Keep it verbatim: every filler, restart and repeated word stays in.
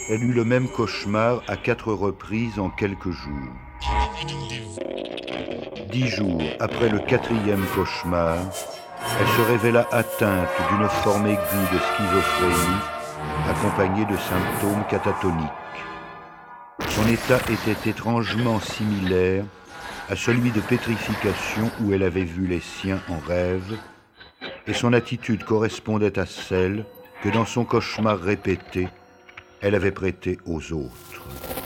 Elle eut le même cauchemar à quatre reprises en quelques jours. Dix jours après le quatrième cauchemar, elle se révéla atteinte d'une forme aiguë de schizophrénie, accompagnée de symptômes catatoniques. Son état était étrangement similaire à celui de pétrification où elle avait vu les siens en rêve, et son attitude correspondait à celle que dans son cauchemar répété, elle avait prêtée aux autres.